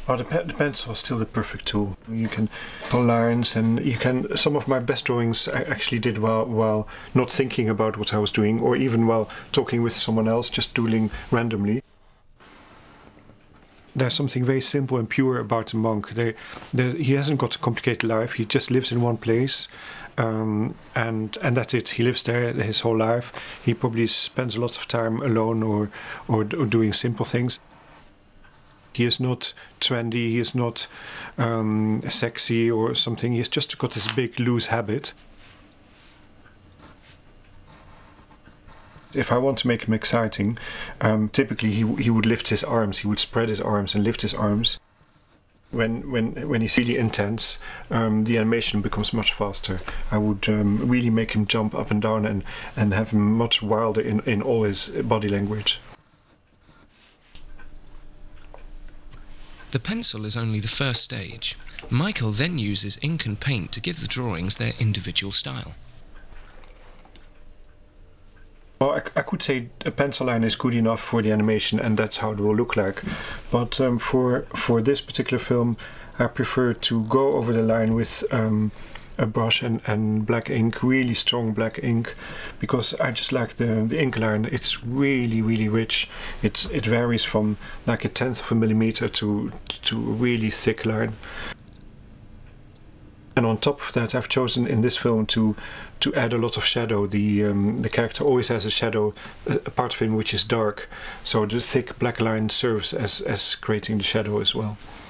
Oh, the pencil is still the perfect tool. You can draw lines, and you can. Some of my best drawings I actually did while not thinking about what I was doing, or even while talking with someone else, just doodling randomly. There's something very simple and pure about the monk. He hasn't got a complicated life. He just lives in one place, and that's it. He lives there his whole life. He probably spends a lot of time alone or doing simple things. He is not trendy, he is not sexy or something, he's just got this big loose habit. If I want to make him exciting, typically he would lift his arms, he would spread his arms and lift his arms. When he's really intense, the animation becomes much faster. I would really make him jump up and down and have him much wilder in all his body language. The pencil is only the first stage. Michael then uses ink and paint to give the drawings their individual style. Well, I could say a pencil line is good enough for the animation, and that's how it will look like. But for this particular film, I prefer to go over the line with a brush and black ink, really strong black ink, because I just like the ink line. It's really, really rich. It varies from like 1/10 of a millimeter to a really thick line. And on top of that, I've chosen in this film to add a lot of shadow. The character always has a shadow, a part of him which is dark, so the thick black line serves as creating the shadow as well.